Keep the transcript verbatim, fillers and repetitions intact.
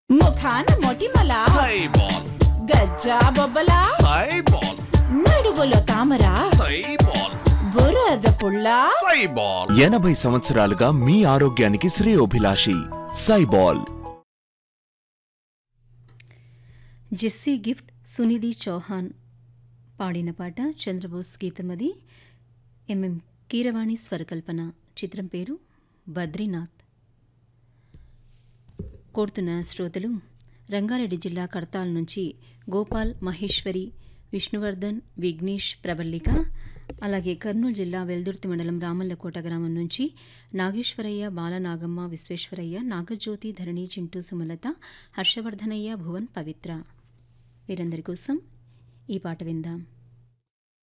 ముఖాన మొటిమల సైబాల్ గజ్జా బొబ్బల సైబాల్ నడువులో తామర సైబాల్ బురద పుల్ల సైబాల్ ఎనభై సంవత్సరాలుగా మీ ఆరోగ్యానికి శ్రేయోభిలాషి సైబాల్. జెస్సీ గిఫ్ట్ సునిధి చౌహాన్ పాడిన పాట చంద్రబోస్ గీతమది. ఎంఎం కీరవాణి స్వరకల్పన. చిత్రం పేరు బద్రీనాథ్. కోరుతున్న శ్రోతలు రంగారెడ్డి జిల్లా కడతాల్ నుంచి గోపాల్, మహేశ్వరి, విష్ణువర్ధన్, విఘ్నేష్, ప్రవల్లిక, అలాగే కర్నూలు జిల్లా వెల్దుర్తి మండలం రామల్లకోట గ్రామం నుంచి నాగేశ్వరయ్య, బాలనాగమ్మ, విశ్వేశ్వరయ్య, నాగజ్యోతి, ధరణి, చింటూ, సుమలత, హర్షవర్ధనయ్య, భువన్, పవిత్ర. వీరందరి కోసం ఈ పాట విందాం.